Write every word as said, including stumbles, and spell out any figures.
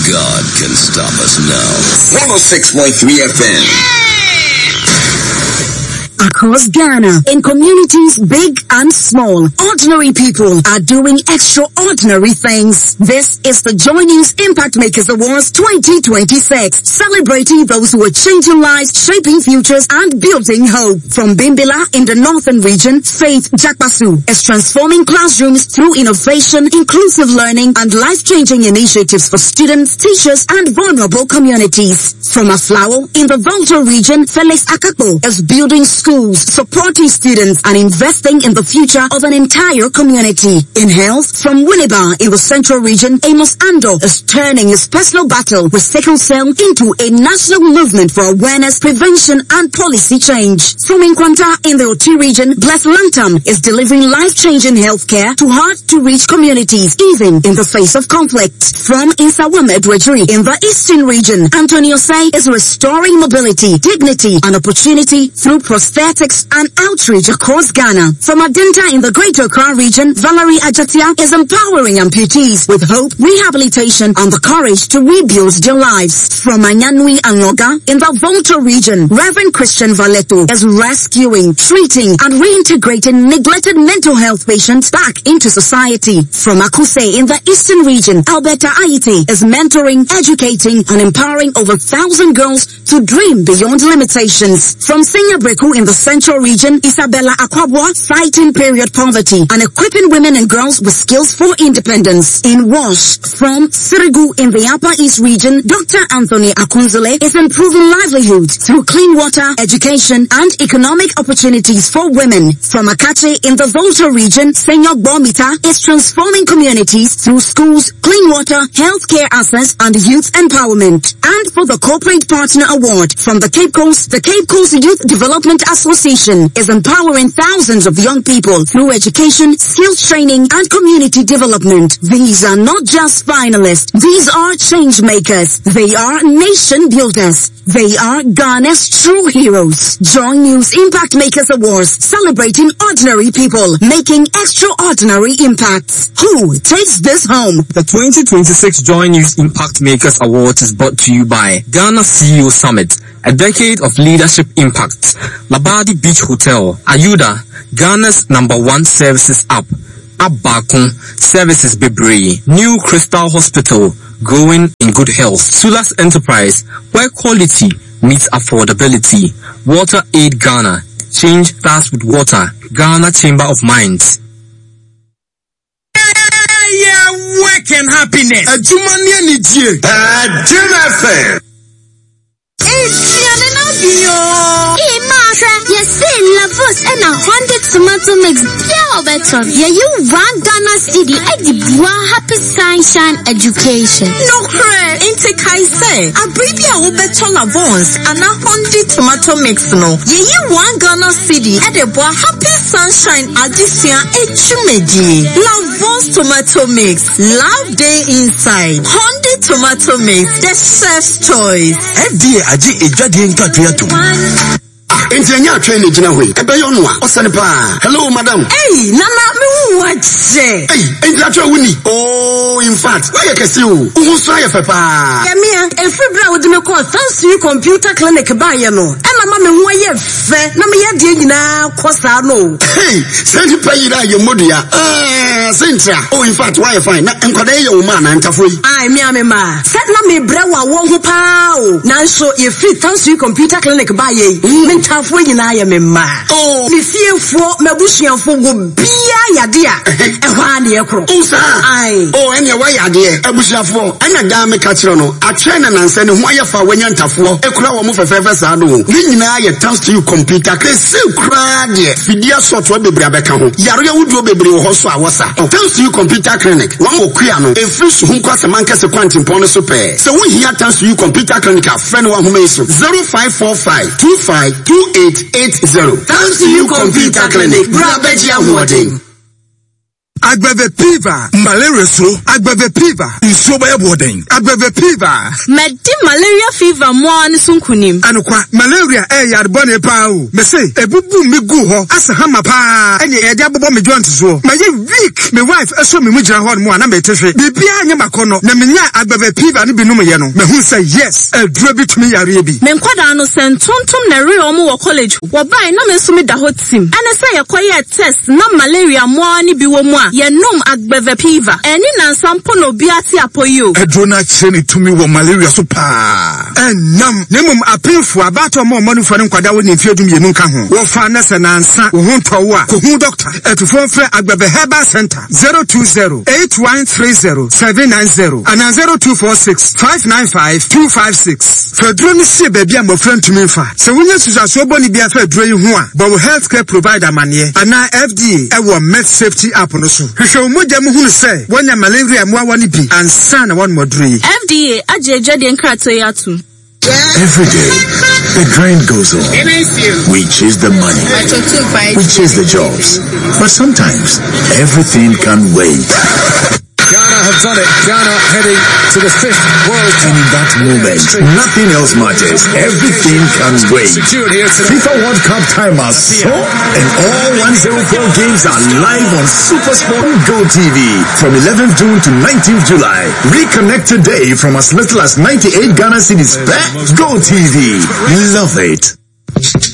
God can stop us now. one oh six point three F M. Across Ghana, in communities big and small, ordinary people are doing extraordinary things. This is the Joy News Impact Makers Awards twenty twenty-six, celebrating those who are changing lives, shaping futures, and building hope. From Bimbila in the northern region, Faith Jakbasu is transforming classrooms through innovation, inclusive learning, and life-changing initiatives for students, teachers, and vulnerable communities. From Aflao in the Volta region, Felix Akakbo is building schools, supporting students, and investing in the future of an entire community. In health, from Winneba in the central region, Amos Ando is turning his personal battle with sickle cell into a national movement for awareness, prevention, and policy change. From Nkwanta in the Oti region, Bless Lantam is delivering life-changing healthcare to hard-to-reach communities, even in the face of conflict. From Insawam Edwardri in the eastern region, Antonio Say is restoring mobility, dignity, and opportunity through prosthetics and outreach across Ghana. From Adenta in the Greater Accra region, Valerie Ajatia is empowering amputees with hope, rehabilitation, and the courage to rebuild their lives. From Anyanui and Noga in the Volta region, Reverend Christian Valeto is rescuing, treating, and reintegrating neglected mental health patients back into society. From Akuse in the eastern region, Alberta Aite is mentoring, educating, and empowering over a thousand girls to dream beyond limitations. From Singabreku in the central region, Isabella Akwabwa fighting period poverty and equipping women and girls with skills for independence. In Wash, from Sirigu in the Upper East region, Doctor Anthony Akunzele is improving livelihoods through clean water, education, and economic opportunities for women. From Akache in the Volta region, Senyor Bomita is transforming communities through schools, clean water, healthcare access, and youth empowerment. And for the Corporate Partner Award from the Cape Coast, the Cape Coast Youth Development Association is empowering thousands of young people through education, skills training, and community development. These are not just finalists. These are change makers. They are nation builders. They are Ghana's true heroes. Joy News Impact Makers Awards, celebrating ordinary people, making extraordinary impacts. Who takes this home? The twenty twenty-six Joy News Impact Makers Awards is brought to you by Ghana C E O Summit, a decade of leadership impact. Labadi Beach Hotel, Ayuda, Ghana's number one services app. Abakun, Services Bebre, New Crystal Hospital, growing in good health. Sulas Enterprise, where quality meets affordability. Water Aid Ghana, change starts with water. Ghana Chamber of Mines. Yeah, work and happiness. A Jumania Nijie. A Jumafé. It's Yanabio. Yes, Lavos and a hundred tomato mix. Yeah, better. Yeah, you want Ghana City at the Happy Sunshine Education. No, cray. Inte Kaise. A baby a better Lavos and a hundred tomato mix. No, yeah, you want Ghana City at the Happy Sunshine Addition Echumeji. Lavos tomato mix. Love day inside. Hundred tomato mix. The chef's choice. F D A aji ejadi nkatria tu. Engineer training jina hui. Ebe yonwa. Osane pa. Hello, madam. Hey, nana me watche. Hey, engineer training wuni. Oh, in fact, why you can see you? Who saw you, papa? Yeah, me and every bra with me call thanks to you computer clinic by you know. And my mama who ye fe. Na me ye di na kwasa no. Hey, send you pay that your modia. Ah, Sintra. Oh, in fact, why you fine? Na enkwade ye woman na ntafoi. Ai, me ame ma. Set na me bra wa wo ho pa o. Na so ye fit thanks to you computer clinic by ye. Ntafo nyina ya me ma. Oh, me fiefo mabusuafo go bia yade a ehwa na ekro. Usa. Ai. Oh, enya wa yade abusuafo. Anya ga me ka kire no. Atwe na nanse ne ho ayefa wanya ntafo. Ekura wo mo fefefe sa no. Ni nyina ya thanks to you computer case kura de. Fidia software bebre abeka ho. Yaro ya wudu bebre ho so awosa. Thanks to you computer clinic. Wan okua no. Efri so hu kwase mankase kwantimpo no so pe. Se wo hia thanks to you computer clinic a friend wa homa iso. zero five four five two five two eight eight zero. Thanks to you computer clinic. Brabeji awarding. Agbeve Piva, malaria so, Agbeve Piva, Isoba Boarding, Agbeve Piva. Medi malaria fever mo an sunkunim. Anukwa, malaria eh yard bonne pao. Me say, e bubu mi gu ho, asa hama pa, enye e dia bobo me joint so. Ma ye weak, me wife eso me mu gyina ho mo na me tehwe. Bibia anya makono, na me nya Agbeve Piva ni binum ye no. Me hu say yes, e duro bitumi yare bi. Me nkwada no sentontom na re omo wo college. Wo bai na me so me da hot team. Ane say yakoye test na malaria mo ani bi wo mu a ye num Agbeve Piva. Eni na nsampo no bi ati apoyo. E duro na kire ni tumi wo malaria so pa. Enam, nemum apinfo abato mo mo nfo ne nkwada wo ne fiedum ye nka ho. Wo fa na se na nsa, wo hu ntowo a, ko hu doctor. Etufo mfre Agbeve Herbal Center zero two zero eight one three zero seven nine zero and zero two four six five nine five two five six. Fedro ni se baby am friend to me fa. Se wonya susaso boni bia fedro yi ho a, but healthcare provider mane ana F D A e wo med safety app no so. Hwehwe mogya mu hunu se wonya malaria mo awani bi ansa na won modri. F D A ajeje de nkrato ya tu. Every day, the grind goes on. We chase the money. We chase the jobs. But sometimes, everything can wait. Ghana have done it. Ghana heading to the fifth World Cup. And in that moment, nothing else matters. Everything can wait. FIFA World Cup time has so, and all one oh four games are live on SuperSport Go T V from eleventh June to nineteenth July. Reconnect today from as little as ninety-eight Ghana cedis per Go T V. Love it.